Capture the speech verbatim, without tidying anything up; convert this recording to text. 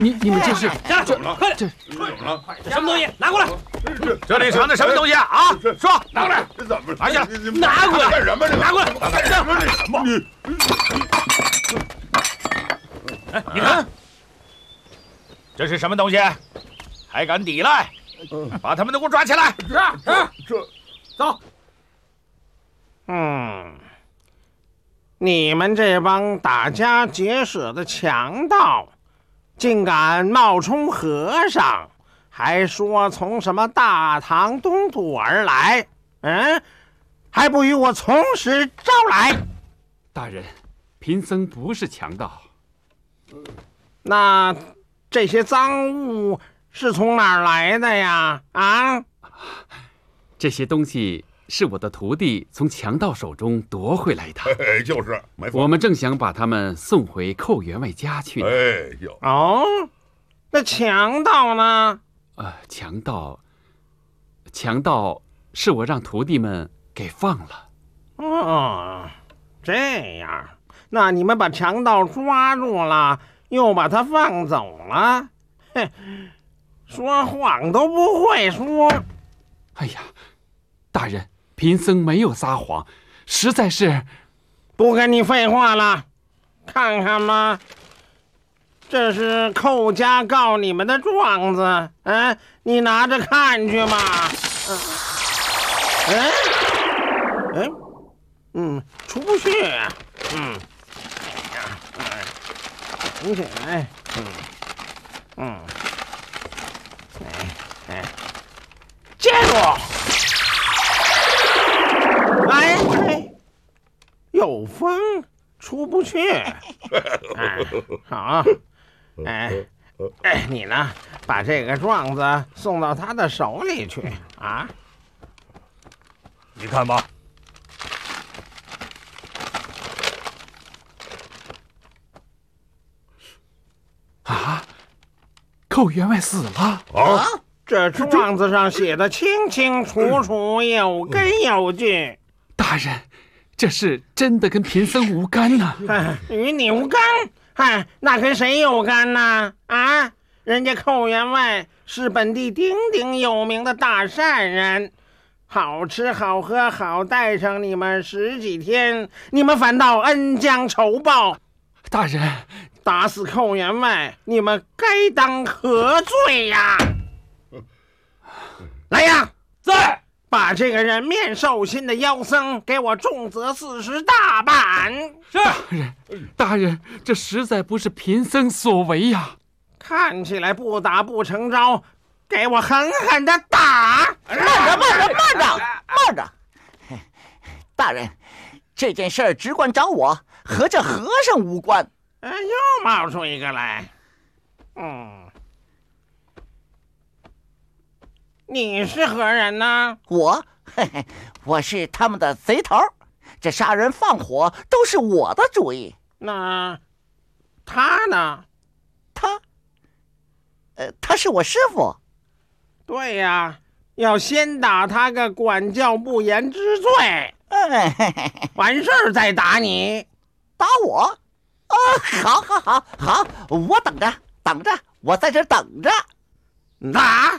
你你们这是这怎么了？ 快点！ 这怎么了？ 什么东西？拿过来！ 这这里藏的什么东西啊？啊，说， 拿过来！这怎么？ 拿下来！ 拿过来！ 干什么？这拿过来！ 干什么？这什么？你哎，你看，这是什么东西？还敢抵赖？把他们都给我抓起来！ 是是， 这走。 嗯，你们这帮打家劫舍的强盗，竟敢冒充和尚，还说从什么大唐东渡而来，嗯，还不与我从实招来？ 大人，贫僧不是强盗。 那这些赃物是从哪儿来的呀？啊， 这些东西是我的徒弟从强盗手中夺回来的。 哎，就是，没错。 我们正想把他们送回寇员外家去呢。 哎，就哦，那强盗呢？ 呃，强盗，强盗是我让徒弟们给放了。 哦，这样，那你们把强盗抓住了，又把他放走了，哼，说谎都不会说。 哎呀，大人，贫僧没有撒谎，实在是…… 不跟你废话了，看看吧，这是寇家告你们的状子，嗯，你拿着看去吧。嗯，哎，哎，嗯，出不去，嗯，哎呀，哎，藏起来，嗯，嗯，哎哎，接住！哎哎，有风，出不去。哎，好，哎哎，你呢？把这个状子送到他的手里去啊！ 你看吧。 啊，寇员外死了啊！ 这状子上写的清清楚楚，有根有据。 大人，这事真的跟贫僧无干呢。 哎，与你无干，哎，那跟谁有干呢？啊，人家寇员外是本地鼎鼎有名的大善人，好吃好喝好待上你们十几天，你们反倒恩将仇报。 大人， 打死寇员外，你们该当何罪呀？来呀， 在！ 把这个人面兽心的妖僧给我重责四十大板。 是。 大人，大人，这实在不是贫僧所为呀。 看起来不打不成招，给我狠狠的打！ 慢着，慢着，慢着，慢着！大人，这件事儿只管找我，和这和尚无关。 哎，又冒出一个来。嗯，你是何人呢？ 我，嘿嘿，我是他们的贼头。这杀人放火都是我的主意。 那他呢？ 他，呃，他是我师傅。 对呀，要先打他个管教不严之罪， 哎， 完事儿再打你。 打我？啊，好，好，好，好，我等着，等着，我在这等着。 打！